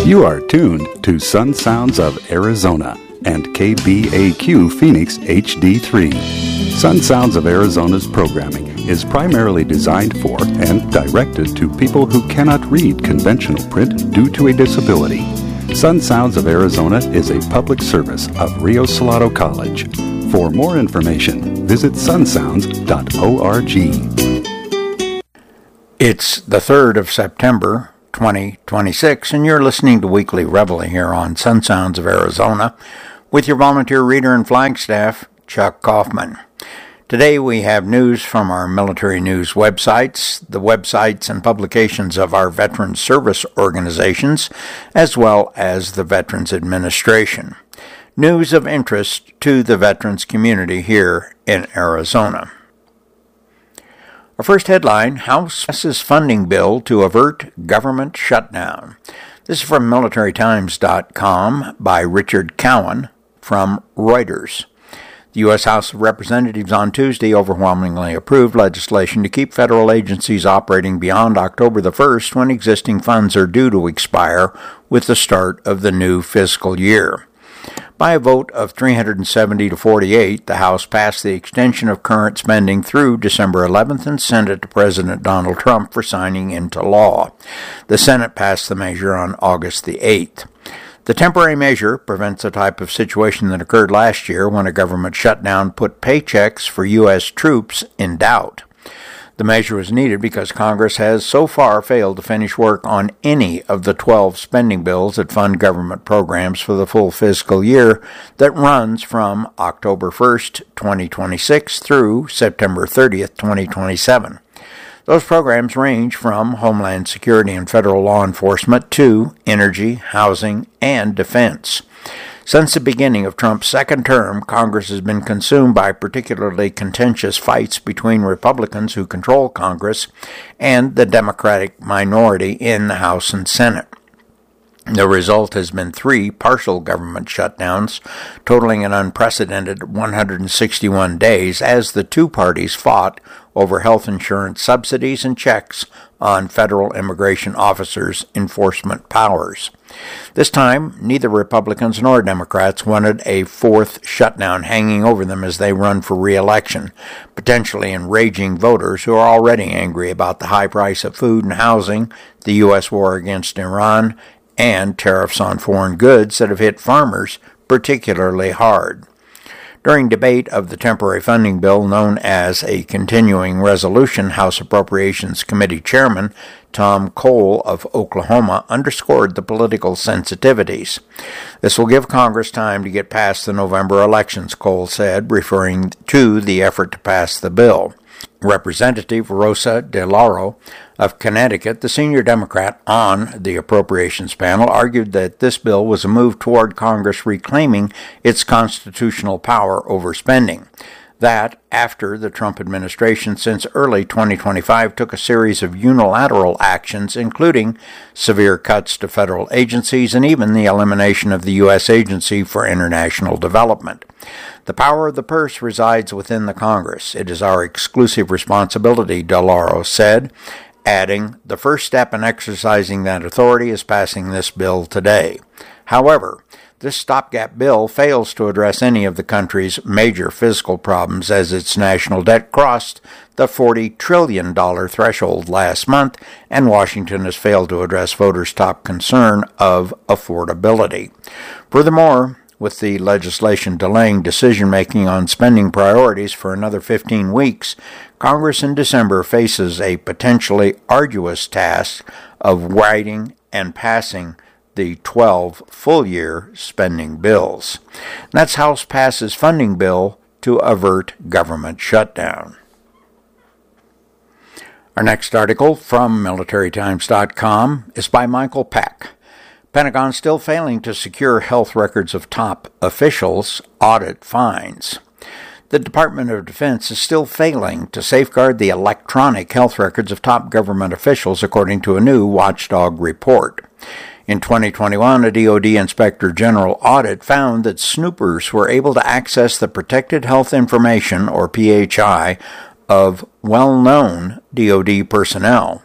You are tuned to Sun Sounds of Arizona and KBAQ Phoenix HD3. Sun Sounds of Arizona's programming is primarily designed for and directed to people who cannot read conventional print due to a disability. Sun Sounds of Arizona is a public service of Rio Salado College. For more information, visit sunsounds.org. It's the 3rd of September, 2026, and you're listening to Weekly Reveille here on Sun Sounds of Arizona with your volunteer reader and Flagstaff, Chuck Kaufman. Today we have news from our military news websites, the websites and publications of our veterans service organizations, as well as the Veterans Administration. News of interest to the veterans community here in Arizona. Our first headline, House passes funding bill to avert government shutdown. This is from MilitaryTimes.com by Richard Cowan from Reuters. The U.S. House of Representatives on Tuesday overwhelmingly approved legislation to keep federal agencies operating beyond October the 1st when existing funds are due to expire with the start of the new fiscal year. By a vote of 370 to 48, the House passed the extension of current spending through December 11th and sent it to President Donald Trump for signing into law. The Senate passed the measure on August the 8th. The temporary measure prevents a type of situation that occurred last year when a government shutdown put paychecks for U.S. troops in doubt. The measure was needed because Congress has so far failed to finish work on any of the 12 spending bills that fund government programs for the full fiscal year that runs from October 1st, 2026 through September 30th, 2027. Those programs range from Homeland Security and federal law enforcement to energy, housing, and defense. Since the beginning of Trump's second term, Congress has been consumed by particularly contentious fights between Republicans who control Congress and the Democratic minority in the House and Senate. The result has been 3 partial government shutdowns, totaling an unprecedented 161 days, as the two parties fought over health insurance subsidies and checks on federal immigration officers' enforcement powers. This time, neither Republicans nor Democrats wanted a 4th shutdown hanging over them as they run for re-election, potentially enraging voters who are already angry about the high price of food and housing, the U.S. war against Iran, and tariffs on foreign goods that have hit farmers particularly hard. During debate of the temporary funding bill known as a continuing resolution, House Appropriations Committee Chairman Tom Cole of Oklahoma underscored the political sensitivities. This will give Congress time to get past the November elections, Cole said, referring to the effort to pass the bill. Representative Rosa DeLauro of Connecticut, the senior Democrat on the Appropriations panel, argued that this bill was a move toward Congress reclaiming its constitutional power over spending. That, after the Trump administration since early 2025 took a series of unilateral actions, including severe cuts to federal agencies and even the elimination of the U.S. Agency for International Development. The power of the purse resides within the Congress. It is our exclusive responsibility, DeLauro said, adding, the first step in exercising that authority is passing this bill today. However, this stopgap bill fails to address any of the country's major fiscal problems as its national debt crossed the $40 trillion threshold last month, and Washington has failed to address voters' top concern of affordability. Furthermore, with the legislation delaying decision-making on spending priorities for another 15 weeks, Congress in December faces a potentially arduous task of writing and passing the 12 full-year spending bills. That's House passes funding bill to avert government shutdown. Our next article from MilitaryTimes.com is by Michael Peck. Pentagon still failing to secure health records of top officials, audit finds. The Department of Defense is still failing to safeguard the electronic health records of top government officials, according to a new watchdog report. In 2021, a DoD Inspector General audit found that snoopers were able to access the protected health information, or PHI, of well-known DoD personnel.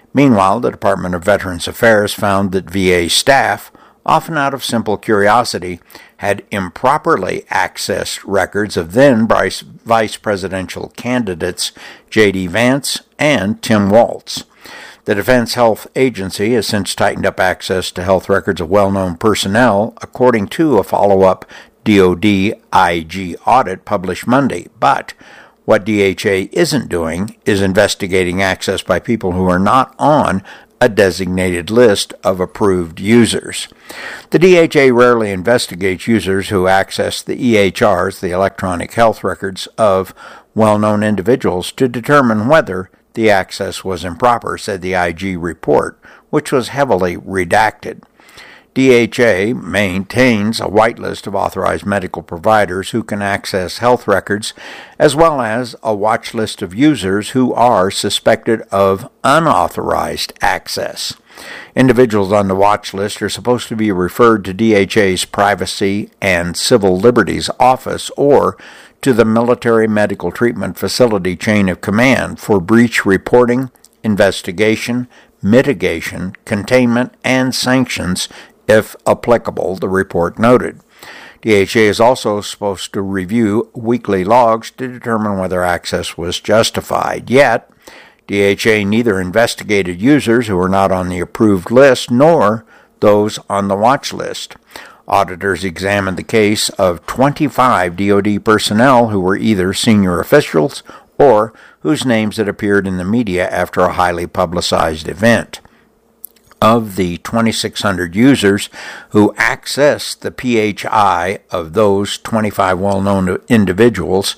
Meanwhile, the Department of Veterans Affairs found that VA staff, often out of simple curiosity, had improperly accessed records of then vice presidential candidates J.D. Vance and Tim Walz. The Defense Health Agency has since tightened up access to health records of well-known personnel, according to a follow-up DoD IG audit published Monday. But what DHA isn't doing is investigating access by people who are not on a designated list of approved users. The DHA rarely investigates users who access the EHRs, the electronic health records of well-known individuals, to determine whether the access was improper, said the IG report, which was heavily redacted. DHA maintains a whitelist of authorized medical providers who can access health records, as well as a watch list of users who are suspected of unauthorized access. Individuals on the watch list are supposed to be referred to DHA's Privacy and Civil Liberties Office or to the Military Medical Treatment Facility chain of command for breach reporting, investigation, mitigation, containment, and sanctions if applicable, the report noted. DHA is also supposed to review weekly logs to determine whether access was justified. Yet, DHA neither investigated users who were not on the approved list nor those on the watch list. Auditors examined the case of 25 DoD personnel who were either senior officials or whose names had appeared in the media after a highly publicized event. Of the 2,600 users who accessed the PHI of those 25 well-known individuals,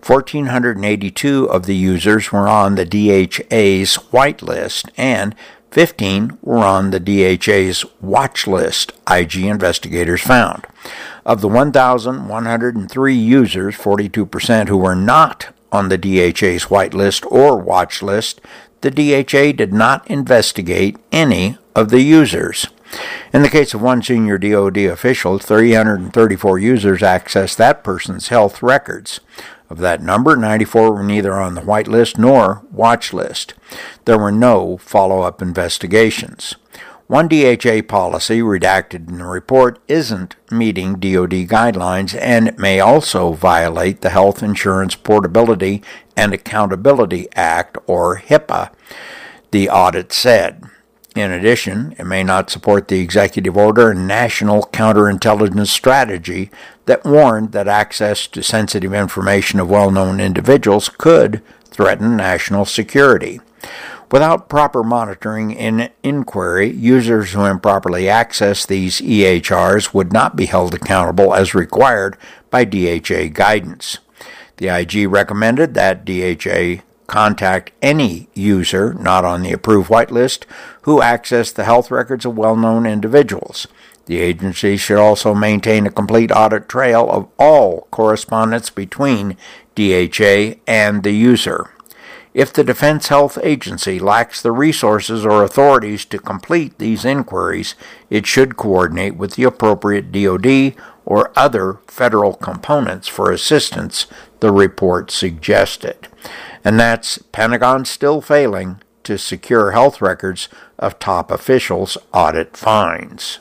1,482 of the users were on the DHA's whitelist and 15 were on the DHA's watch list, IG investigators found. Of the 1,103 users, 42% who were not on the DHA's whitelist or watch list, the DHA did not investigate any of the users. In the case of one senior DoD official, 334 users accessed that person's health records. Of that number, 94 were neither on the whitelist nor watch list. There were no follow-up investigations. One DHA policy redacted in the report isn't meeting DoD guidelines, and it may also violate the Health Insurance Portability and Accountability Act, or HIPAA, the audit said. In addition, it may not support the executive order and national counterintelligence strategy that warned that access to sensitive information of well-known individuals could threaten national security. Without proper monitoring and inquiry, users who improperly access these EHRs would not be held accountable as required by DHA guidance. The IG recommended that DHA contact any user not on the approved whitelist who accessed the health records of well-known individuals. The agency should also maintain a complete audit trail of all correspondence between DHA and the user. If the Defense Health Agency lacks the resources or authorities to complete these inquiries, it should coordinate with the appropriate DoD or other federal components for assistance, the report suggested. And that's Pentagon still failing to secure health records of top officials' audit finds.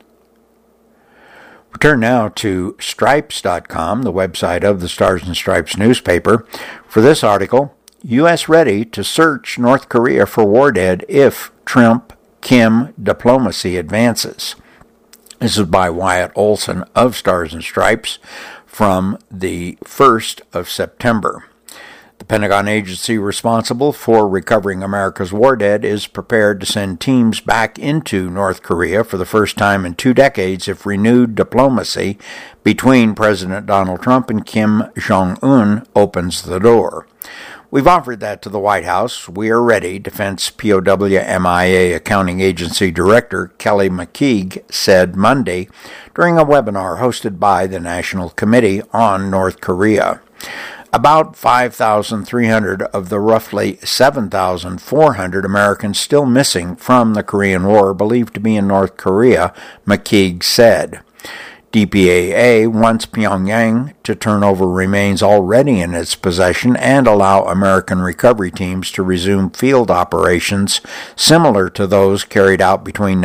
We turn now to Stripes.com, the website of the Stars and Stripes newspaper. For this article, U.S. ready to search North Korea for war dead if Trump-Kim diplomacy advances. This is by Wyatt Olson of Stars and Stripes from the 1st of September. The Pentagon agency responsible for recovering America's war dead is prepared to send teams back into North Korea for the first time in 2 decades if renewed diplomacy between President Donald Trump and Kim Jong-un opens the door. We've offered that to the White House. We are ready, Defense POW-MIA Accounting Agency Director Kelly McKeague said Monday during a webinar hosted by the National Committee on North Korea. About 5,300 of the roughly 7,400 Americans still missing from the Korean War are believed to be in North Korea, McKeague said. DPAA wants Pyongyang to turn over remains already in its possession and allow American recovery teams to resume field operations similar to those carried out between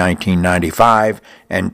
1995 and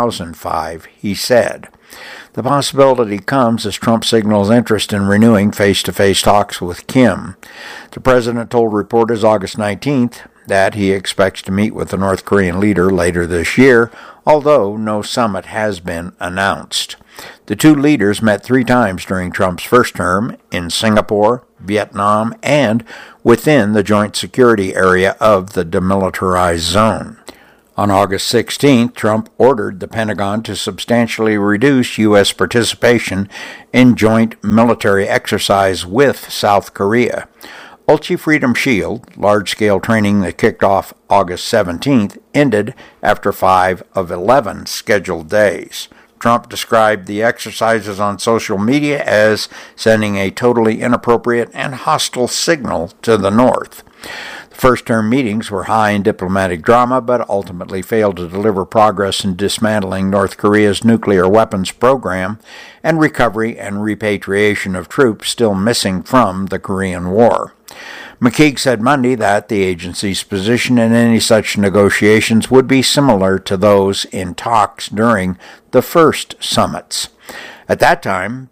2005, he said. The possibility comes as Trump signals interest in renewing face-to-face talks with Kim. The president told reporters August 19th that he expects to meet with the North Korean leader later this year, although no summit has been announced. The two leaders met 3 times during Trump's first term in Singapore, Vietnam, and within the joint security area of the demilitarized zone. On August 16th, Trump ordered the Pentagon to substantially reduce U.S. participation in joint military exercise with South Korea. Ulchi Freedom Shield, large-scale training that kicked off August 17th, ended after 5 of 11 scheduled days. Trump described the exercises on social media as sending a totally inappropriate and hostile signal to the North. The first-term meetings were high in diplomatic drama, but ultimately failed to deliver progress in dismantling North Korea's nuclear weapons program and recovery and repatriation of troops still missing from the Korean War. McKeague said Monday that the agency's position in any such negotiations would be similar to those in talks during the first summits. At that time,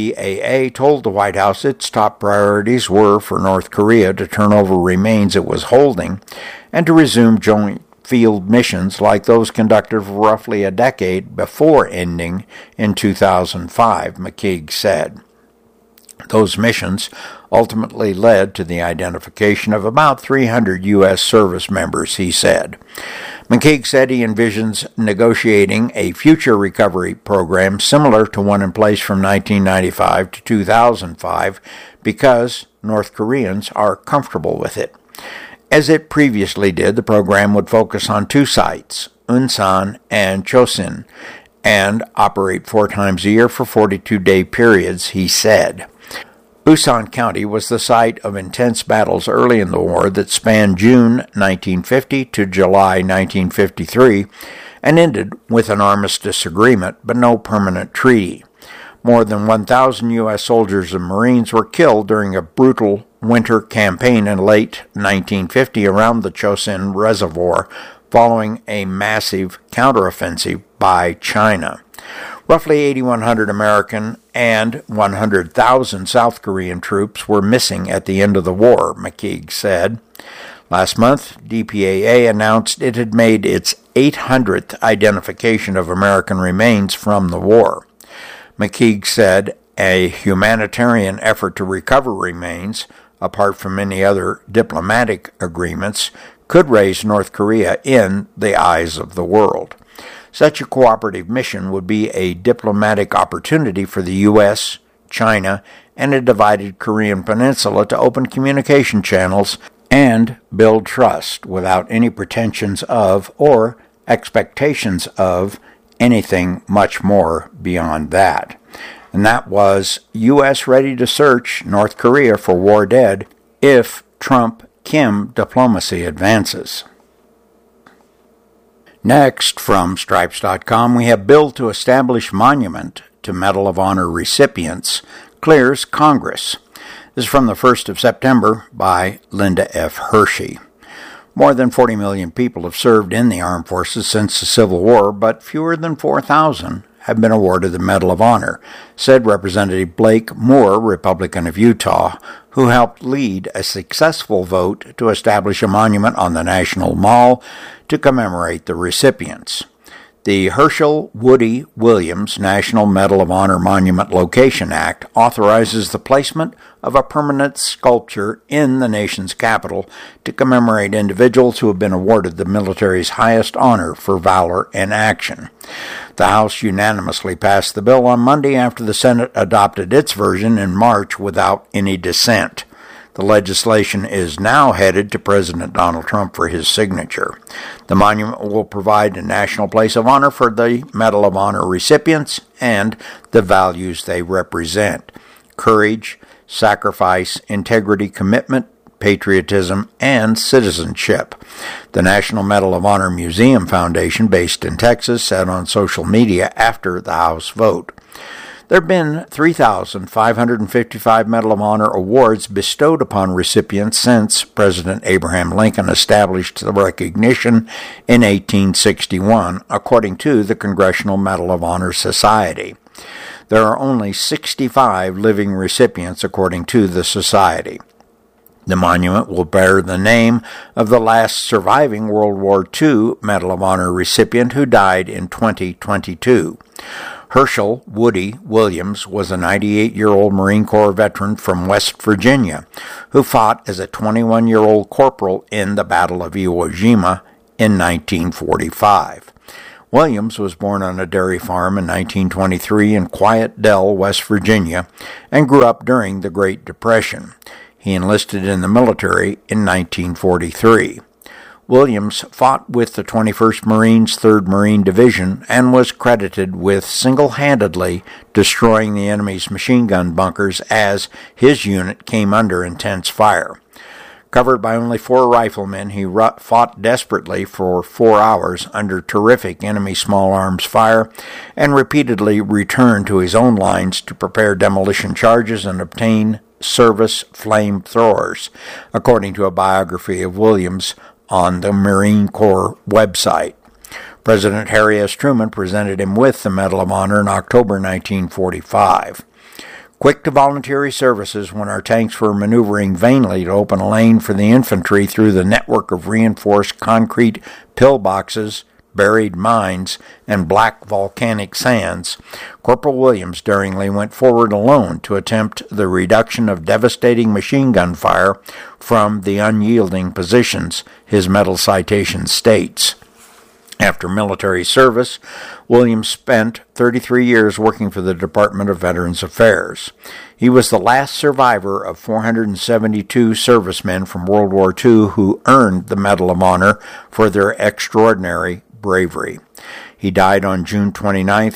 DPAA told the White House its top priorities were for North Korea to turn over remains it was holding and to resume joint field missions like those conducted for roughly a decade before ending in 2005, McKeague said. Those missions ultimately led to the identification of about 300 U.S. service members, he said. McKeague said he envisions negotiating a future recovery program similar to one in place from 1995 to 2005 because North Koreans are comfortable with it. As it previously did, the program would focus on 2 sites, Unsan and Chosin, and operate 4 times a year for 42-day periods, he said. Usan County was the site of intense battles early in the war that spanned June 1950 to July 1953 and ended with an armistice agreement but no permanent treaty. More than 1,000 U.S. soldiers and Marines were killed during a brutal winter campaign in late 1950 around the Chosin Reservoir following a massive counteroffensive by China. Roughly 8,100 American and 100,000 South Korean troops were missing at the end of the war, McKeague said. Last month, DPAA announced it had made its 800th identification of American remains from the war. McKeague said a humanitarian effort to recover remains, apart from any other diplomatic agreements, could raise North Korea in the eyes of the world. Such a cooperative mission would be a diplomatic opportunity for the U.S., China, and a divided Korean peninsula to open communication channels and build trust without any pretensions of or expectations of anything much more beyond that. And that was U.S. ready to search North Korea for war dead if Trump-Kim diplomacy advances. Next, from Stripes.com, we have bill to establish monument to Medal of Honor recipients clears Congress. This is from the 1st of September by Linda F. Hershey. More than 40 million people have served in the armed forces since the Civil War, but fewer than 4,000 have been awarded the Medal of Honor, said Representative Blake Moore, Republican of Utah, who helped lead a successful vote to establish a monument on the National Mall to commemorate the recipients. The Herschel Woody Williams National Medal of Honor Monument Location Act authorizes the placement of a permanent sculpture in the nation's capital to commemorate individuals who have been awarded the military's highest honor for valor in action. The House unanimously passed the bill on Monday after the Senate adopted its version in March without any dissent. The legislation is now headed to President Donald Trump for his signature. The monument will provide a national place of honor for the Medal of Honor recipients and the values they represent: courage, sacrifice, integrity, commitment, patriotism, and citizenship. The National Medal of Honor Museum Foundation, based in Texas, said on social media after the House vote. There have been 3,555 Medal of Honor awards bestowed upon recipients since President Abraham Lincoln established the recognition in 1861, according to the Congressional Medal of Honor Society. There are only 65 living recipients, according to the Society. The monument will bear the name of the last surviving World War II Medal of Honor recipient who died in 2022. Herschel Woody Williams was a 98-year-old Marine Corps veteran from West Virginia who fought as a 21-year-old corporal in the Battle of Iwo Jima in 1945. Williams was born on a dairy farm in 1923 in Quiet Dell, West Virginia, and grew up during the Great Depression. He enlisted in the military in 1943. Williams fought with the 21st Marines' 3rd Marine Division and was credited with single-handedly destroying the enemy's machine gun bunkers as his unit came under intense fire. Covered by only 4 riflemen, he fought desperately for 4 hours under terrific enemy small arms fire and repeatedly returned to his own lines to prepare demolition charges and obtain service flamethrowers, according to a biography of Williams on the Marine Corps website. President Harry S. Truman presented him with the Medal of Honor in October 1945. Quick to volunteer services when our tanks were maneuvering vainly to open a lane for the infantry through the network of reinforced concrete pillboxes, buried mines, and black volcanic sands, Corporal Williams daringly went forward alone to attempt the reduction of devastating machine gun fire from the unyielding positions, his medal citation states. After military service, Williams spent 33 years working for the Department of Veterans Affairs. He was the last survivor of 472 servicemen from World War II who earned the Medal of Honor for their extraordinary bravery. He died on June 29,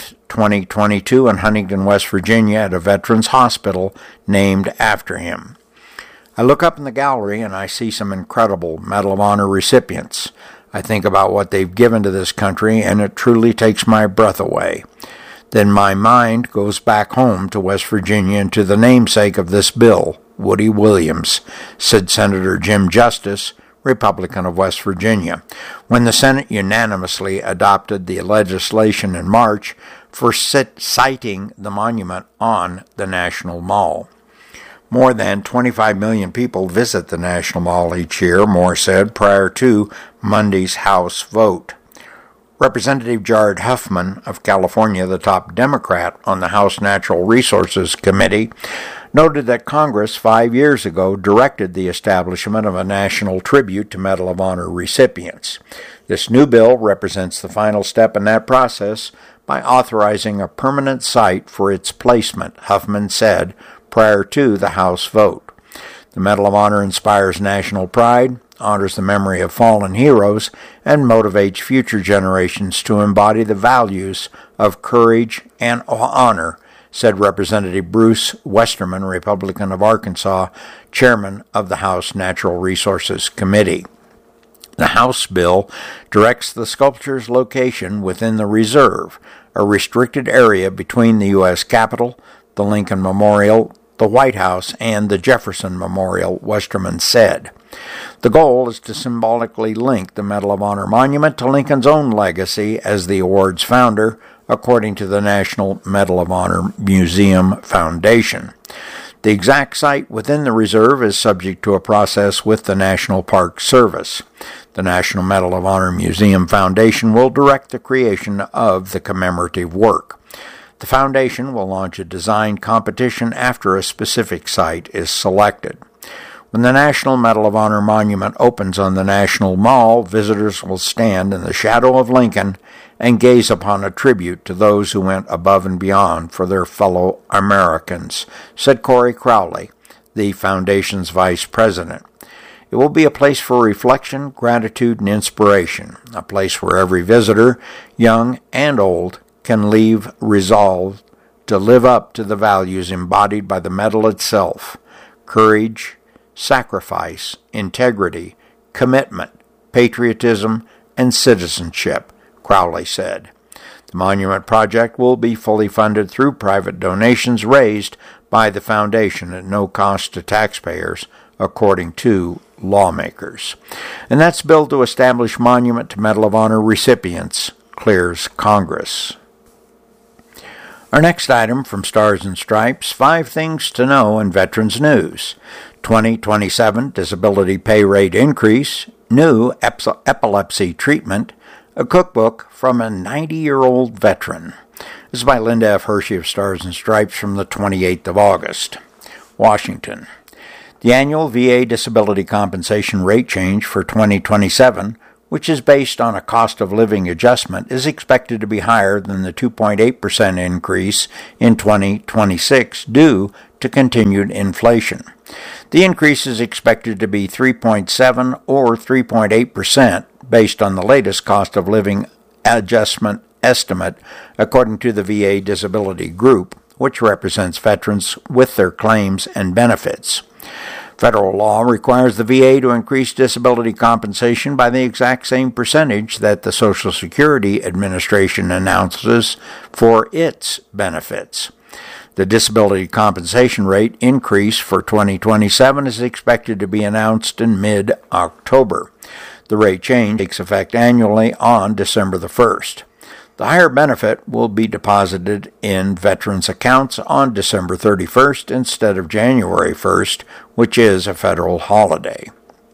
2022 in Huntington, West Virginia at a veterans hospital named after him. I look up in the gallery and I see some incredible Medal of Honor recipients. I think about what they've given to this country and it truly takes my breath away. Then my mind goes back home to West Virginia and to the namesake of this bill, Woody Williams, said Senator Jim Justice, Republican of West Virginia, when the Senate unanimously adopted the legislation in March for siting the monument on the National Mall. More than 25 million people visit the National Mall each year, Moore said, prior to Monday's House vote. Representative Jared Huffman of California, the top Democrat on the House Natural Resources Committee, noted that Congress 5 years ago directed the establishment of a national tribute to Medal of Honor recipients. This new bill represents the final step in that process by authorizing a permanent site for its placement, Huffman said, prior to the House vote. The Medal of Honor inspires national pride, honors the memory of fallen heroes, and motivates future generations to embody the values of courage and honor, said Representative Bruce Westerman, Republican of Arkansas, chairman of the House Natural Resources Committee. The House bill directs the sculpture's location within the reserve, a restricted area between the U.S. Capitol, the Lincoln Memorial, the White House, and the Jefferson Memorial, Westerman said. The goal is to symbolically link the Medal of Honor monument to Lincoln's own legacy as the award's founder, according to the National Medal of Honor Museum Foundation. The exact site within the reserve is subject to a process with the National Park Service. The National Medal of Honor Museum Foundation will direct the creation of the commemorative work. The foundation will launch a design competition after a specific site is selected. When the National Medal of Honor monument opens on the National Mall, visitors will stand in the shadow of Lincoln and gaze upon a tribute to those who went above and beyond for their fellow Americans, said Corey Crowley, the foundation's vice president. It will be a place for reflection, gratitude, and inspiration, a place where every visitor, young and old, can leave resolved to live up to the values embodied by the medal itself: courage, sacrifice, integrity, commitment, patriotism, and citizenship, Crowley said. The monument project will be fully funded through private donations raised by the foundation at no cost to taxpayers, according to lawmakers. And that's bill to establish monument to Medal of Honor recipients clears Congress. Our next item from Stars and Stripes, 5 Things to Know in Veterans News. 2027 disability pay rate increase, new epilepsy treatment, a cookbook from a 90-year-old veteran. This is by Linda F. Hershey of Stars and Stripes from the 28th of August. Washington. The annual VA disability compensation rate change for 2027, which is based on a cost of living adjustment, is expected to be higher than the 2.8% increase in 2026 due to continued inflation. The increase is expected to be 3.7 or 3.8% based on the latest cost of living adjustment estimate, according to the VA Disability Group, which represents veterans with their claims and benefits. Federal law requires the VA to increase disability compensation by the exact same percentage that the Social Security Administration announces for its benefits. The disability compensation rate increase for 2027 is expected to be announced in mid-October. The rate change takes effect annually on December the 1st. The higher benefit will be deposited in veterans' accounts on December 31st instead of January 1st, which is a federal holiday.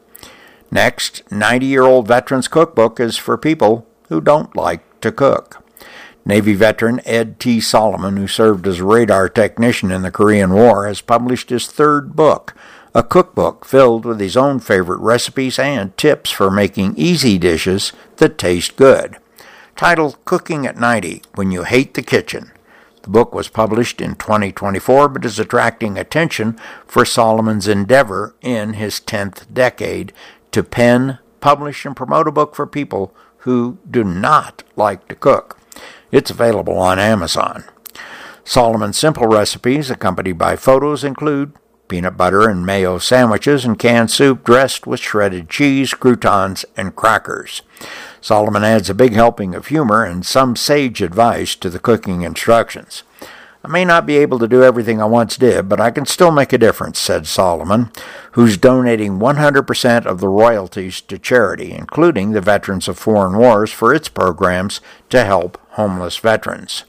Next, 90-year-old Veterans Cookbook is for people who don't like to cook. Navy veteran Ed T. Solomon, who served as a radar technician in the Korean War, has published his 3rd book, a cookbook filled with his own favorite recipes and tips for making easy dishes that taste good. Titled Cooking at 90, When You Hate the Kitchen. The book was published in 2024 but is attracting attention for Solomon's endeavor in his 10th decade to pen, publish, and promote a book for people who do not like to cook. It's available on Amazon. Solomon's simple recipes, accompanied by photos, include peanut butter and mayo sandwiches and canned soup dressed with shredded cheese, croutons, and crackers. Solomon adds a big helping of humor and some sage advice to the cooking instructions. I may not be able to do everything I once did, but I can still make a difference, said Solomon, who's donating 100% of the royalties to charity, including the Veterans of Foreign Wars, for its programs to help homeless veterans.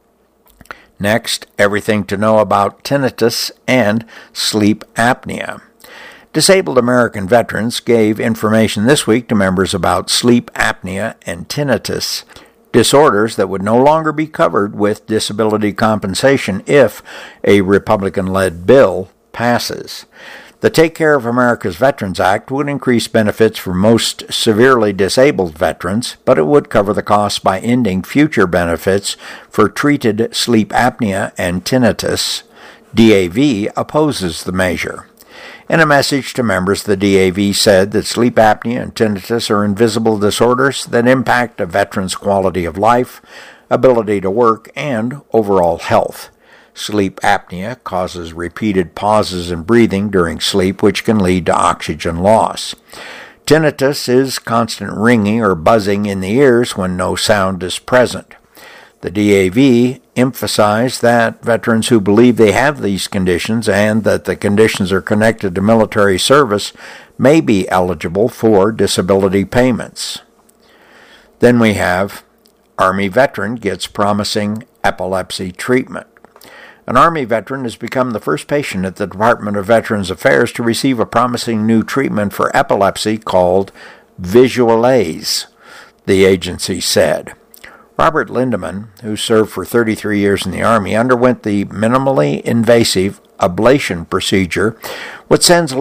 Next, everything to know about tinnitus and sleep apnea. Disabled American veterans gave information this week to members about sleep apnea and tinnitus, disorders that would no longer be covered with disability compensation if a Republican-led bill passes. The Take Care of America's Veterans Act would increase benefits for most severely disabled veterans, but it would cover the costs by ending future benefits for treated sleep apnea and tinnitus. DAV opposes the measure. In a message to members, the DAV said that sleep apnea and tinnitus are invisible disorders that impact a veteran's quality of life, ability to work, and overall health. Sleep apnea causes repeated pauses in breathing during sleep, which can lead to oxygen loss. Tinnitus is constant ringing or buzzing in the ears when no sound is present. The DAV emphasized that veterans who believe they have these conditions and that the conditions are connected to military service may be eligible for disability payments. Then we have Army veteran gets promising epilepsy treatment. An Army veteran has become the first patient at the Department of Veterans Affairs to receive a promising new treatment for epilepsy called Visualase, the agency said. Robert Lindeman, who served for 33 years in the Army, underwent the minimally invasive ablation procedure, which sends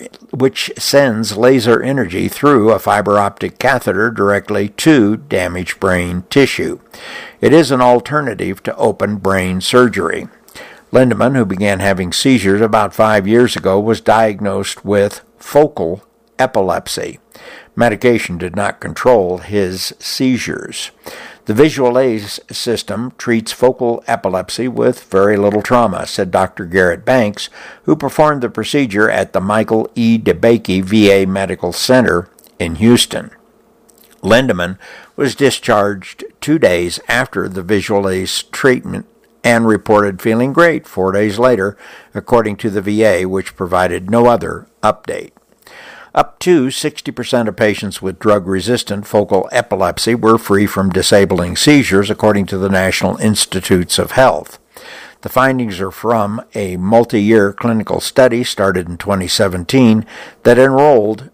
laser energy through a fiber optic catheter directly to damaged brain tissue. It is an alternative to open brain surgery. Lindeman, who began having seizures about 5 years ago, was diagnosed with focal epilepsy. Medication did not control his seizures. The Visualase system treats focal epilepsy with very little trauma, said Dr. Garrett Banks, who performed the procedure at the Michael E. DeBakey VA Medical Center in Houston. Lindemann was discharged 2 days after the Visualase treatment and reported feeling great 4 days later, according to the VA, which provided no other update. Up to 60% of patients with drug-resistant focal epilepsy were free from disabling seizures, according to the National Institutes of Health. The findings are from a multi-year clinical study started in 2017 that enrolled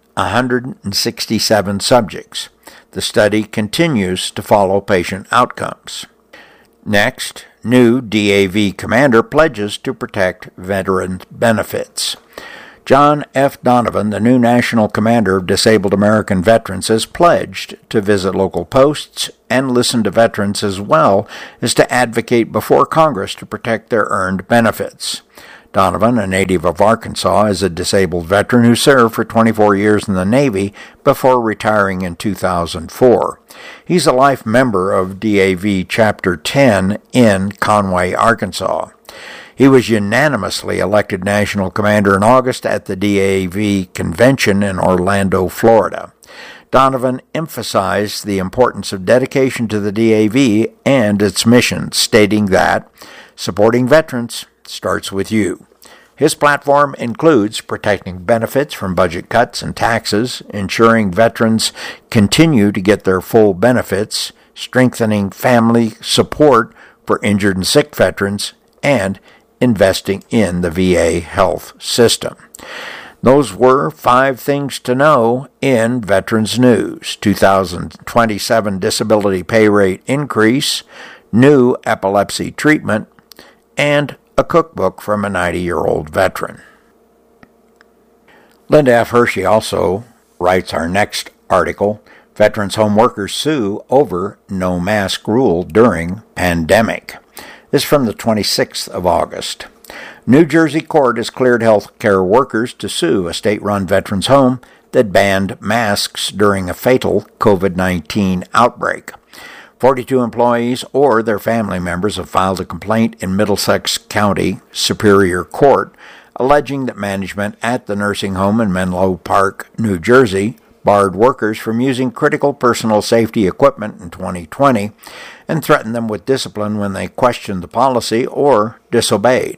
167 subjects. The study continues to follow patient outcomes. Next, new DAV commander pledges to protect veteran benefits. John F. Donovan, the new National Commander of Disabled American Veterans, has pledged to visit local posts and listen to veterans as well as to advocate before Congress to protect their earned benefits. Donovan, a native of Arkansas, is a disabled veteran who served for 24 years in the Navy before retiring in 2004. He's a life member of DAV Chapter 10 in Conway, Arkansas. He was unanimously elected National Commander in August at the DAV Convention in Orlando, Florida. Donovan emphasized the importance of dedication to the DAV and its mission, stating that supporting veterans starts with you. His platform includes protecting benefits from budget cuts and taxes, ensuring veterans continue to get their full benefits, strengthening family support for injured and sick veterans, and investing in the VA health system. Those were 5 things to know in Veterans News. 2027 disability pay rate increase, new epilepsy treatment, and a cookbook from a 90-year-old veteran. Linda F. Hershey also writes our next article, Veterans Home Workers Sue Over No Mask Rule During Pandemic. This is from the 26th of August. New Jersey court has cleared health care workers to sue a state-run veterans home that banned masks during a fatal COVID-19 outbreak. 42 employees or their family members have filed a complaint in Middlesex County Superior Court alleging that management at the nursing home in Menlo Park, New Jersey, barred workers from using critical personal safety equipment in 2020 and threatened them with discipline when they questioned the policy or disobeyed.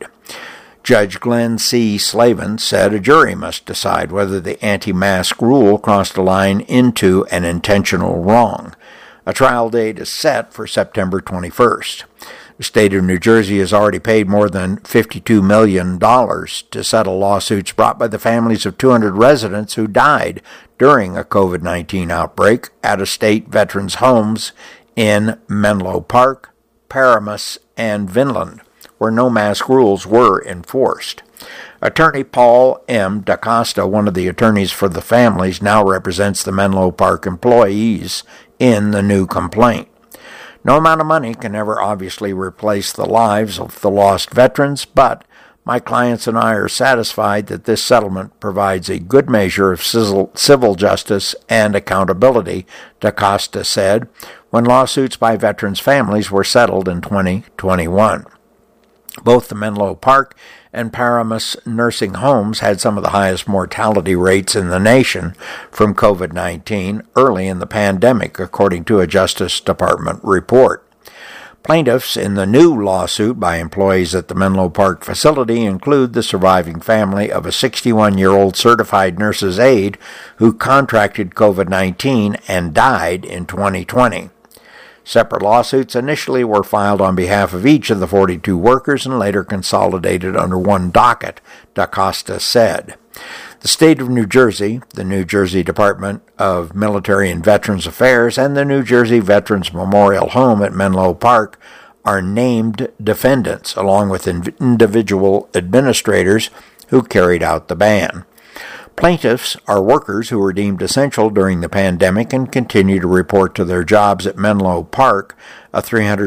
Judge Glenn C. Slavin said a jury must decide whether the anti-mask rule crossed a line into an intentional wrong. A trial date is set for September 21st. The state of New Jersey has already paid more than $52 million to settle lawsuits brought by the families of 200 residents who died during a COVID-19 outbreak at state veterans' homes in Menlo Park, Paramus, and Vinland, where no mask rules were enforced. Attorney Paul M. DaCosta, one of the attorneys for the families, now represents the Menlo Park employees in the new complaint. No amount of money can ever obviously replace the lives of the lost veterans, but my clients and I are satisfied that this settlement provides a good measure of civil justice and accountability, DaCosta said, when lawsuits by veterans' families were settled in 2021. Both the Menlo Park and Paramus nursing homes had some of the highest mortality rates in the nation from COVID-19 early in the pandemic, according to a Justice Department report. Plaintiffs in the new lawsuit by employees at the Menlo Park facility include the surviving family of a 61-year-old certified nurse's aide who contracted COVID-19 and died in 2020. Separate lawsuits initially were filed on behalf of each of the 42 workers and later consolidated under one docket, DaCosta said. The state of New Jersey, the New Jersey Department of Military and Veterans Affairs, and the New Jersey Veterans Memorial Home at Menlo Park are named defendants, along with individual administrators who carried out the ban. Plaintiffs are workers who were deemed essential during the pandemic and continue to report to their jobs at Menlo Park, a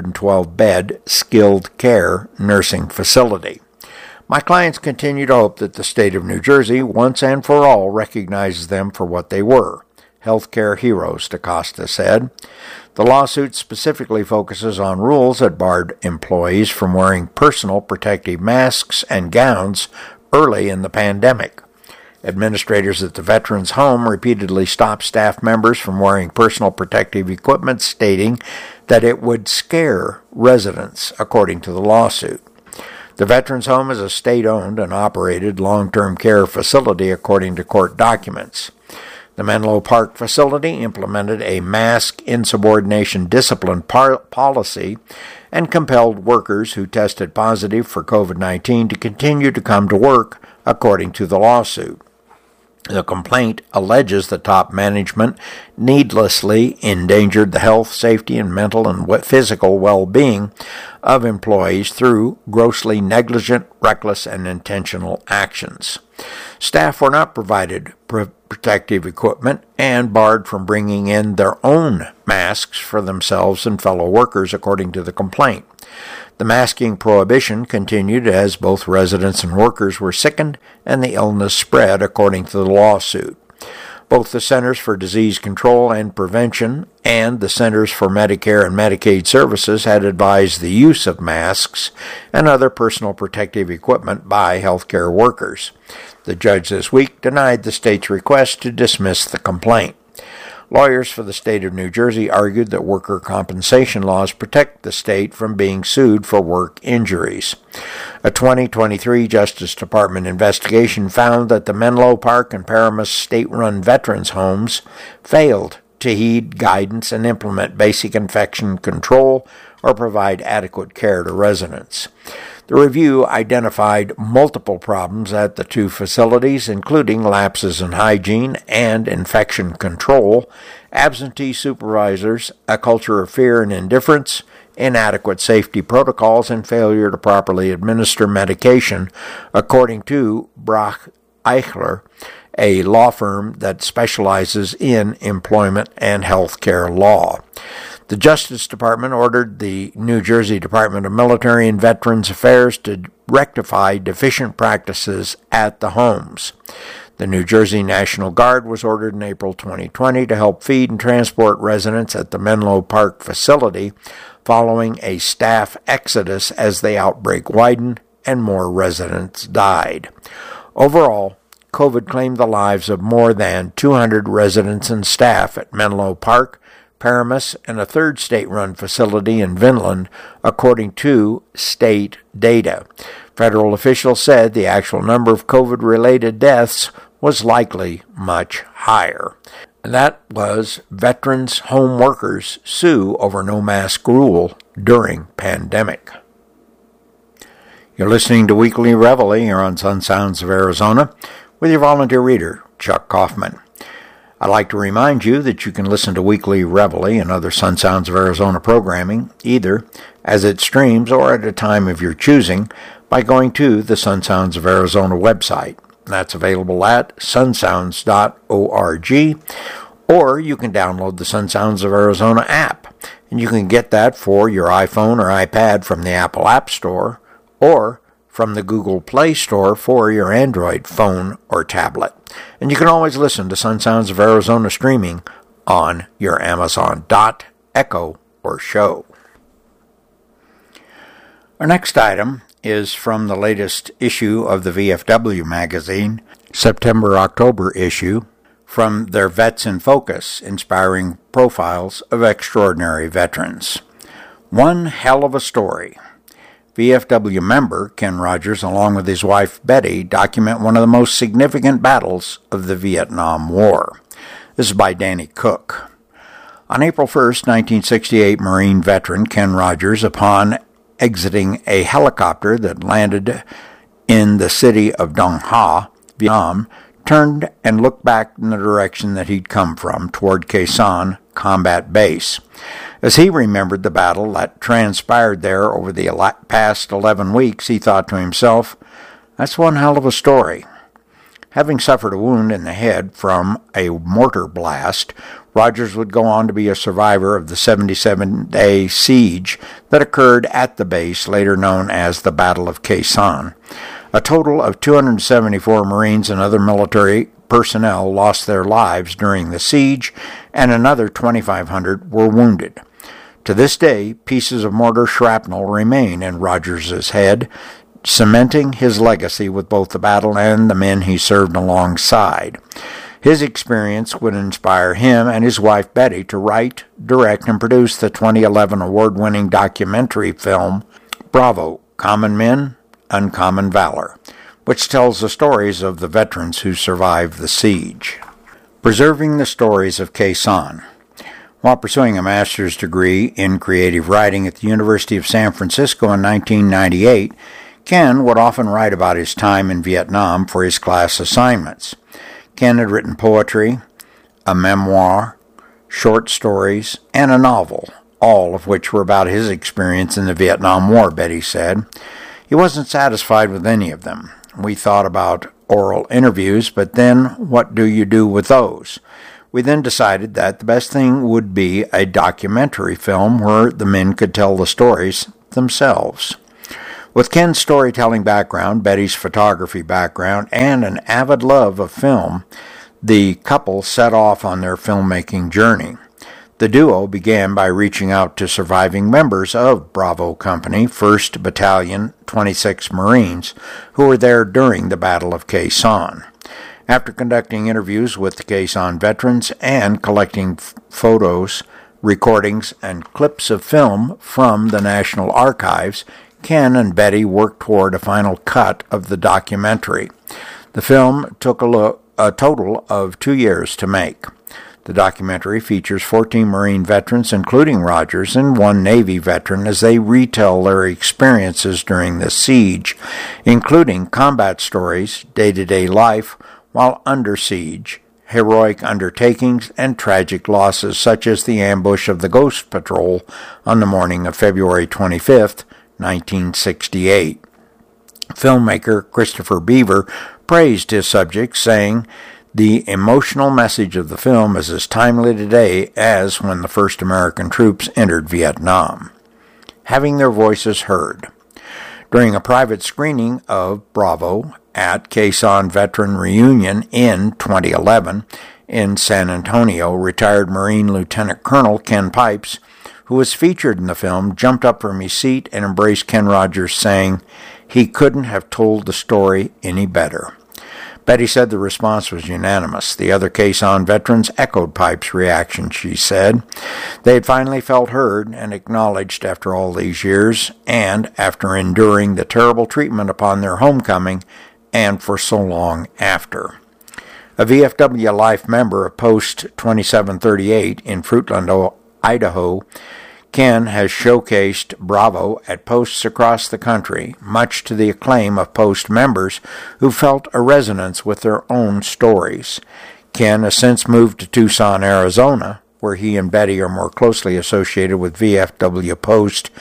312-bed skilled care nursing facility. My clients continue to hope that the state of New Jersey, once and for all, recognizes them for what they were, healthcare heroes, DaCosta said. The lawsuit specifically focuses on rules that barred employees from wearing personal protective masks and gowns early in the pandemic. Administrators at the veterans' home repeatedly stopped staff members from wearing personal protective equipment, stating that it would scare residents, according to the lawsuit. The veterans' home is a state-owned and operated long-term care facility, according to court documents. The Menlo Park facility implemented a mask insubordination discipline policy and compelled workers who tested positive for COVID-19 to continue to come to work, according to the lawsuit. The complaint alleges that top management needlessly endangered the health, safety, and mental and physical well-being of employees through grossly negligent, reckless, and intentional actions. Staff were not provided protective equipment and barred from bringing in their own masks for themselves and fellow workers, according to the complaint. The masking prohibition continued as both residents and workers were sickened and the illness spread, according to the lawsuit. Both the Centers for Disease Control and Prevention and the Centers for Medicare and Medicaid Services had advised the use of masks and other personal protective equipment by healthcare workers. The judge this week denied the state's request to dismiss the complaint. Lawyers for the state of New Jersey argued that worker compensation laws protect the state from being sued for work injuries. A 2023 Justice Department investigation found that the Menlo Park and Paramus state-run veterans' homes failed to heed guidance and implement basic infection control or provide adequate care to residents. The review identified multiple problems at the two facilities, including lapses in hygiene and infection control, absentee supervisors, a culture of fear and indifference, inadequate safety protocols, and failure to properly administer medication, according to Brock Eichler, a law firm that specializes in employment and health care law. The Justice Department ordered the New Jersey Department of Military and Veterans Affairs to rectify deficient practices at the homes. The New Jersey National Guard was ordered in April 2020 to help feed and transport residents at the Menlo Park facility following a staff exodus as the outbreak widened and more residents died. Overall, COVID claimed the lives of more than 200 residents and staff at Menlo Park, Paramus, and a third state-run facility in Vinland, according to state data. Federal officials said the actual number of COVID-related deaths was likely much higher. That was veterans home workers sue over no mask rule during pandemic. You're listening to Weekly Reveille here on Sun Sounds of Arizona with your volunteer reader, Chuck Kaufman. I'd like to remind you that you can listen to Weekly Reveille and other Sun Sounds of Arizona programming either as it streams or at a time of your choosing by going to the Sun Sounds of Arizona website. That's available at sunsounds.org, or you can download the Sun Sounds of Arizona app, and you can get that for your iPhone or iPad from the Apple App Store or from the Google Play Store for your Android phone or tablet. And you can always listen to Sun Sounds of Arizona streaming on your Amazon Dot, Echo, or Show. Our next item is from the latest issue of the VFW magazine, September-October issue, from their Vets in Focus, inspiring profiles of extraordinary veterans. One hell of a story. VFW member Ken Rogers, along with his wife Betty, document one of the most significant battles of the Vietnam War. This is by Danny Cook. On April 1st, 1968, Marine veteran Ken Rogers, upon exiting a helicopter that landed in the city of Dong Ha, Vietnam, turned and looked back in the direction that he'd come from, toward Khe Sanh Combat Base. As he remembered the battle that transpired there over the past 11 weeks, he thought to himself, "That's one hell of a story." Having suffered a wound in the head from a mortar blast, Rogers would go on to be a survivor of the 77-day siege that occurred at the base, later known as the Battle of Khe Sanh. A total of 274 Marines and other military personnel lost their lives during the siege, and another 2,500 were wounded. To this day, pieces of mortar shrapnel remain in Rogers's head, cementing his legacy with both the battle and the men he served alongside. His experience would inspire him and his wife Betty to write, direct, and produce the 2011 award-winning documentary film, Bravo, Common Men, Uncommon Valor, which tells the stories of the veterans who survived the siege. Preserving the stories of Khe Sanh. While pursuing a master's degree in creative writing at the University of San Francisco in 1998, Ken would often write about his time in Vietnam for his class assignments. Ken had written poetry, a memoir, short stories, and a novel, all of which were about his experience in the Vietnam War, Betty said. He wasn't satisfied with any of them. We thought about oral interviews, but then what do you do with those? We then decided that the best thing would be a documentary film where the men could tell the stories themselves. With Ken's storytelling background, Betty's photography background, and an avid love of film, the couple set off on their filmmaking journey. The duo began by reaching out to surviving members of Bravo Company, 1st Battalion, 26 Marines, who were there during the Battle of Khe Sanh. After conducting interviews with the Khe Sanh veterans and collecting photos, recordings, and clips of film from the National Archives, Ken and Betty worked toward a final cut of the documentary. The film took a total of 2 years to make. The documentary features 14 Marine veterans, including Rogers, and 1 Navy veteran, as they retell their experiences during the siege, including combat stories, day-to-day life while under siege, heroic undertakings, and tragic losses such as the ambush of the Ghost Patrol on the morning of February 25th, 1968. Filmmaker Christopher Beaver praised his subject, saying, "The emotional message of the film is as timely today as when the first American troops entered Vietnam." Having their voices heard. During a private screening of Bravo at Khe Sanh Veteran Reunion in 2011 in San Antonio, retired Marine Lieutenant Colonel Ken Pipes, who was featured in the film, jumped up from his seat and embraced Ken Rogers, saying, "He couldn't have told the story any better." Betty said the response was unanimous. The other Khe Sanh veterans echoed Pipes' reaction, she said. They had finally felt heard and acknowledged after all these years, and after enduring the terrible treatment upon their homecoming, and for so long after. A VFW Life member of Post 2738 in Fruitland, Idaho, Ken has showcased Bravo at posts across the country, much to the acclaim of Post members who felt a resonance with their own stories. Ken has since moved to Tucson, Arizona, where he and Betty are more closely associated with VFW Post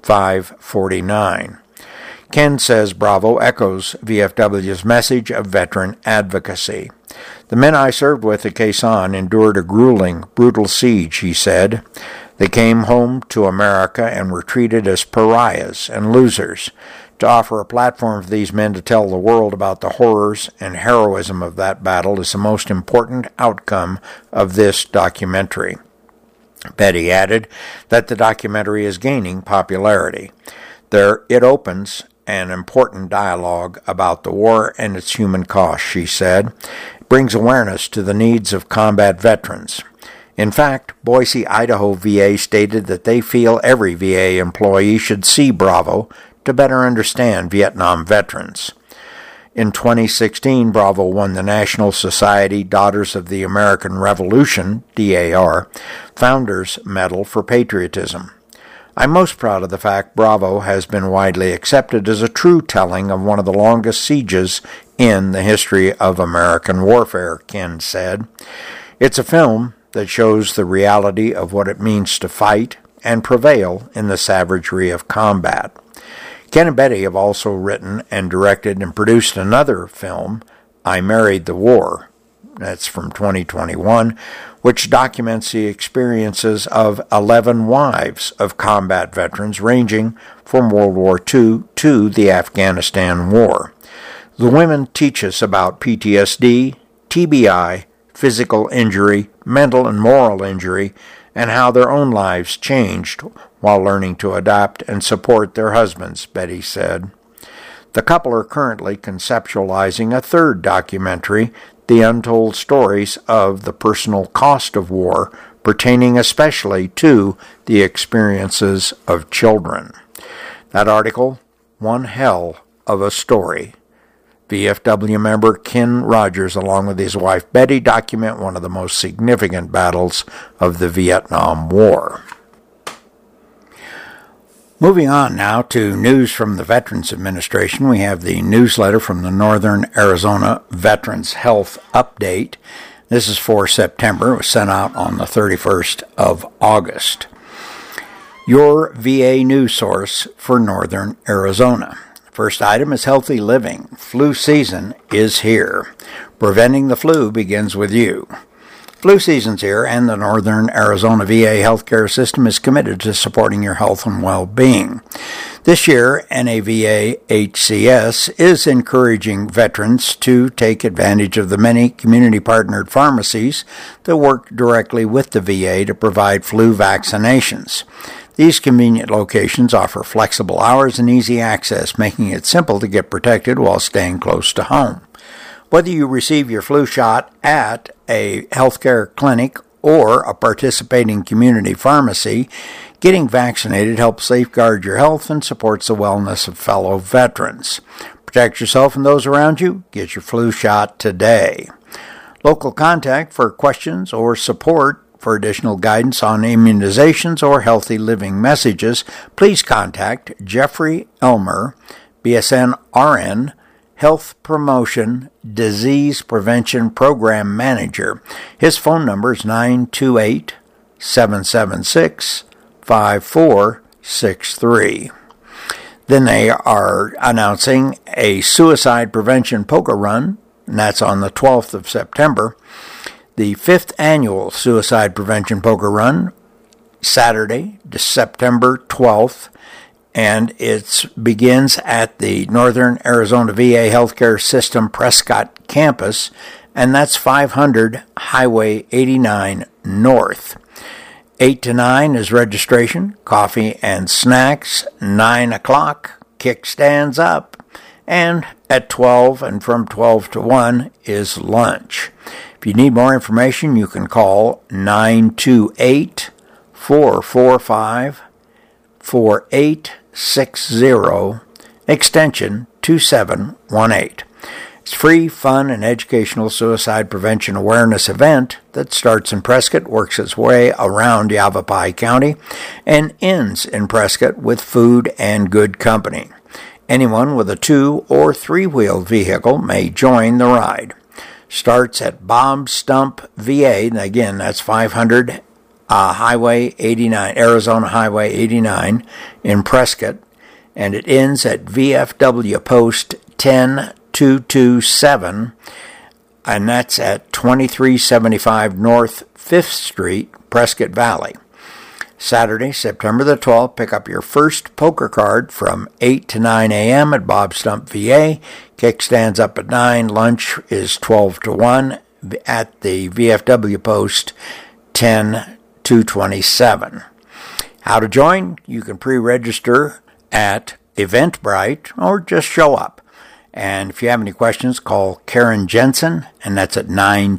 549. Ken says Bravo echoes VFW's message of veteran advocacy. "The men I served with at Khe Sanh endured a grueling, brutal siege," he said. "They came home to America and were treated as pariahs and losers. To offer a platform for these men to tell the world about the horrors and heroism of that battle is the most important outcome of this documentary." Betty added that the documentary is gaining popularity. It opens an important dialogue about the war and its human cost, she said. It brings awareness to the needs of combat veterans. In fact, Boise, Idaho VA stated that they feel every VA employee should see Bravo to better understand Vietnam veterans. In 2016, Bravo won the National Society Daughters of the American Revolution, DAR, Founders Medal for Patriotism. "I'm most proud of the fact Bravo has been widely accepted as a true telling of one of the longest sieges in the history of American warfare," Ken said. "It's a film that shows the reality of what it means to fight and prevail in the savagery of combat." Ken and Betty have also written and directed and produced another film, I Married the War. That's from 2021, which documents the experiences of 11 wives of combat veterans ranging from World War II to the Afghanistan War. The women teach us about PTSD, TBI, physical injury, mental and moral injury, and how their own lives changed while learning to adapt and support their husbands, Betty said. The couple are currently conceptualizing a third documentary, The Untold Stories of the Personal Cost of War, pertaining especially to the experiences of children. That article, One Hell of a Story. VFW member Ken Rogers, along with his wife Betty, document one of the most significant battles of the Vietnam War. Moving on now to news from the Veterans Administration, we have the newsletter from the Northern Arizona Veterans Health Update. This is for September. It was sent out on the 31st of August. Your VA news source for Northern Arizona. First item is healthy living. Flu season is here. Preventing the flu begins with you. Flu season's here, and the Northern Arizona VA healthcare system is committed to supporting your health and well-being. This year, NAVA HCS is encouraging veterans to take advantage of the many community-partnered pharmacies that work directly with the VA to provide flu vaccinations. These convenient locations offer flexible hours and easy access, making it simple to get protected while staying close to home. Whether you receive your flu shot at a healthcare clinic or a participating community pharmacy, getting vaccinated helps safeguard your health and supports the wellness of fellow veterans. Protect yourself and those around you. Get your flu shot today. Local contact for questions or support. For additional guidance on immunizations or healthy living messages, please contact Jeffrey Elmer, BSN RN, Health Promotion Disease Prevention Program Manager. His phone number is 928-776-5463. Then they are announcing a suicide prevention poker run, and that's on the 12th of September. The 5th annual Suicide Prevention Poker Run, Saturday, September 12th, and it begins at the Northern Arizona VA Healthcare System Prescott campus, and that's 500 Highway 89 North. 8 to 9 is registration, coffee and snacks. 9 o'clock, kickstands up, and at 12 and from 12 to 1 is lunch. If you need more information, you can call 928-445-4860, extension 2718. It's a free, fun, and educational suicide prevention awareness event that starts in Prescott, works its way around Yavapai County, and ends in Prescott with food and good company. Anyone with a 2- or 3-wheeled vehicle may join the ride. Starts at Bob Stump VA, and again, that's 500 Highway 89, Arizona Highway 89 in Prescott, and it ends at VFW Post 10227, and that's at 2375 North 5th Street, Prescott Valley. Saturday, September the 12th, pick up your first poker card from 8 to 9 a.m. at Bob Stump VA. Kickstands up at 9. Lunch is 12 to 1 at the VFW Post 10227. How to join? You can pre-register at Eventbrite or just show up. And if you have any questions, call Karen Jensen, and that's at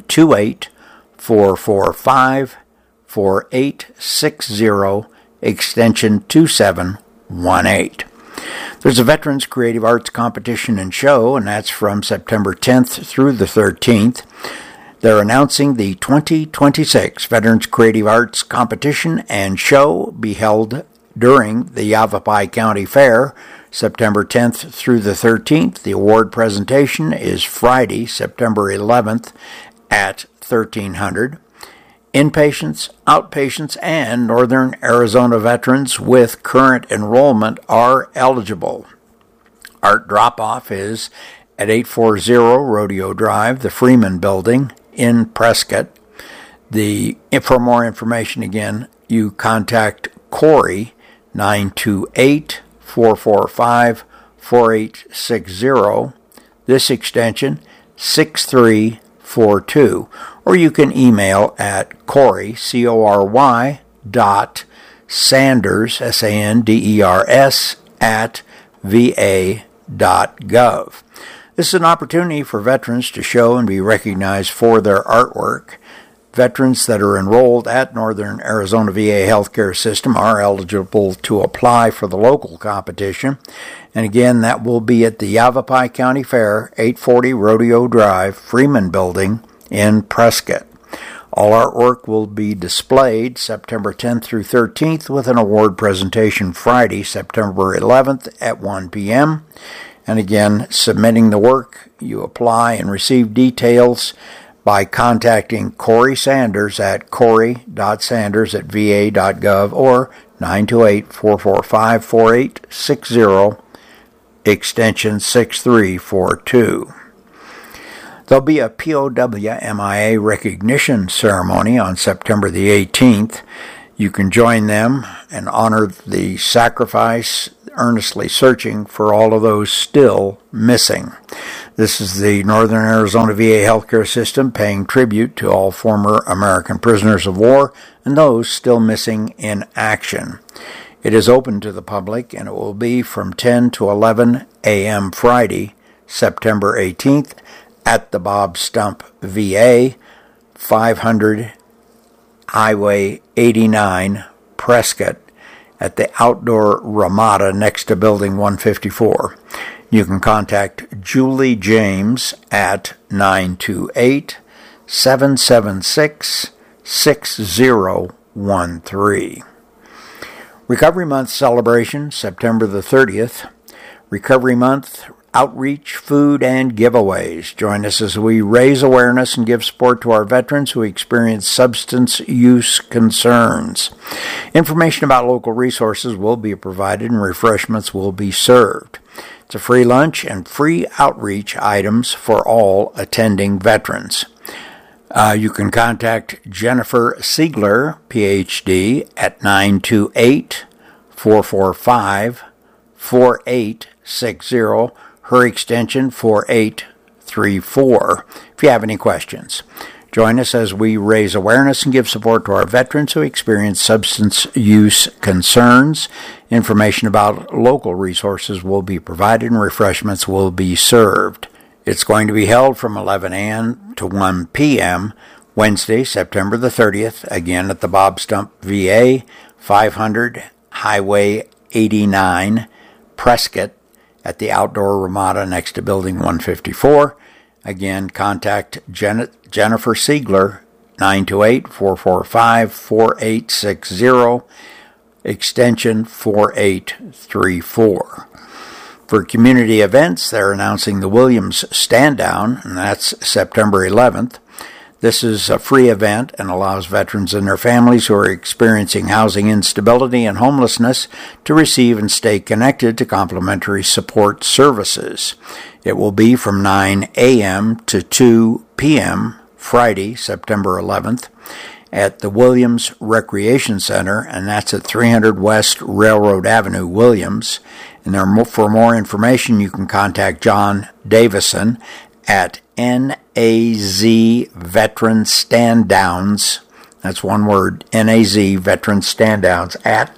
928-445-4860, extension 2718. There's a Veterans Creative Arts Competition and Show, and that's from September 10th through the 13th. They're announcing the 2026 Veterans Creative Arts Competition and Show be held during the Yavapai County Fair, September 10th through the 13th. The award presentation is Friday, September 11th at 1300. Inpatients, outpatients, and Northern Arizona veterans with current enrollment are eligible. Art drop-off is at 840 Rodeo Drive, the Freeman Building in Prescott. For more information, again, you contact Corey, 928-445-4860. This extension, 6345. 6342, or you can email at Cory, C-O-R-Y, .Sanders, S-A-N-D-E-R-S, at va.gov. This is an opportunity for veterans to show and be recognized for their artwork. Veterans that are enrolled at Northern Arizona VA Healthcare System are eligible to apply for the local competition. And again, that will be at the Yavapai County Fair, 840 Rodeo Drive, Freeman Building in Prescott. All artwork will be displayed September 10th through 13th with an award presentation Friday, September 11th at 1 p.m. And again, submitting the work, you apply and receive details by contacting Cory Sanders at cory.sanders@va.gov or 928-445-4860, extension 6342. There'll be a POW-MIA recognition ceremony on September the 18th. You can join them and honor the sacrifice, earnestly searching for all of those still missing. This is the Northern Arizona VA Healthcare System paying tribute to all former American prisoners of war and those still missing in action. It is open to the public, and it will be from 10 to 11 a.m. Friday, September 18th, at the Bob Stump VA, 500 Highway 89, Prescott, at the Outdoor Ramada next to Building 154. You can contact Julie James at 928-776-6013. Recovery Month celebration, September the 30th. Recovery Month outreach, food, and giveaways. Join us as we raise awareness and give support to our veterans who experience substance use concerns. Information about local resources will be provided and refreshments will be served. It's a free lunch and free outreach items for all attending veterans. You can contact Jennifer Siegler, PhD, at 928-445-4860. Her extension 4834, if you have any questions. Join us as we raise awareness and give support to our veterans who experience substance use concerns. Information about local resources will be provided and refreshments will be served. It's going to be held from 11 a.m. to 1 p.m. Wednesday, September the 30th, again at the Bob Stump VA, 500 Highway 89, Prescott, at the Outdoor Ramada next to Building 154. Again, contact Jennifer Siegler, 928-445-4860, extension 4834. For community events, they're announcing the Williams Stand Down, and that's September 11th. This is a free event and allows veterans and their families who are experiencing housing instability and homelessness to receive and stay connected to complimentary support services. It will be from 9 a.m. to 2 p.m. Friday, September 11th, at the Williams Recreation Center, and that's at 300 West Railroad Avenue, Williams. And for more information, you can contact John Davison at NAZ Veteran Stand Downs, that's one word, NAZ Veteran Stand Downs at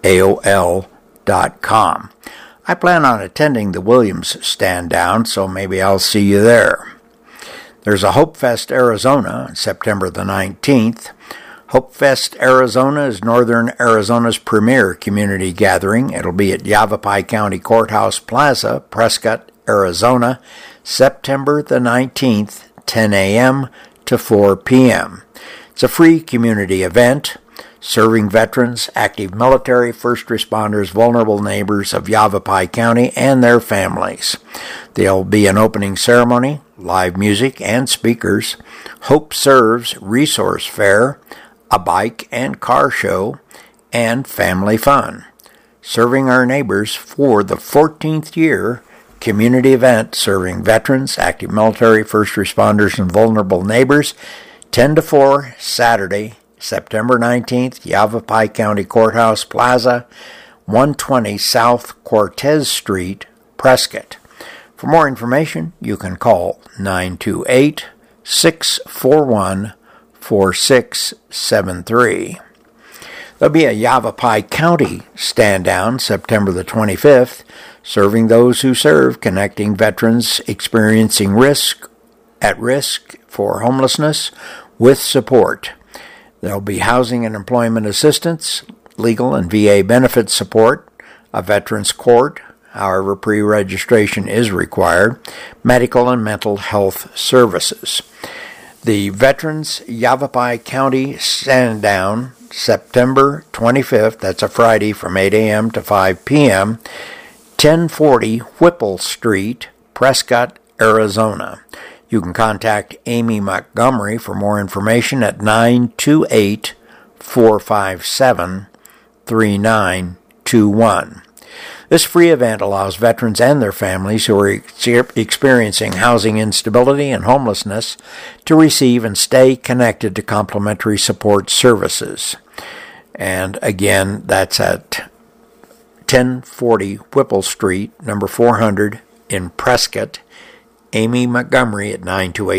AOL.com. I plan on attending the Williams Stand Down, so maybe I'll see you there. There's a Hope Fest Arizona on September the 19th. Hope Fest Arizona is Northern Arizona's premier community gathering. It'll be at Yavapai County Courthouse Plaza, Prescott, Arizona, September the 19th, 10 a.m. to 4 p.m. It's a free community event serving veterans, active military, first responders, vulnerable neighbors of Yavapai County and their families. There'll be an opening ceremony, live music and speakers, Hope Serves resource fair, a bike and car show, and family fun. Serving our neighbors for the 14th year, community event serving veterans, active military, first responders, and vulnerable neighbors, 10 to 4, Saturday, September 19th, Yavapai County Courthouse Plaza, 120 South Cortez Street, Prescott. For more information, you can call 928 641-4673. There'll be a Yavapai County stand-down September the 25th, serving those who serve, connecting veterans experiencing at risk for homelessness with support. There'll be housing and employment assistance, legal and VA benefits support, a veterans court, however pre-registration is required, medical and mental health services. The Veterans Yavapai County stand-down September 25th, that's a Friday, from 8 a.m. to 5 p.m., 1040 Whipple Street, Prescott, Arizona. You can contact Amy Montgomery for more information at 928-457-3921. This free event allows veterans and their families who are experiencing housing instability and homelessness to receive and stay connected to complementary support services. And again, that's at 1040 Whipple Street, number 400 in Prescott. Amy Montgomery at 928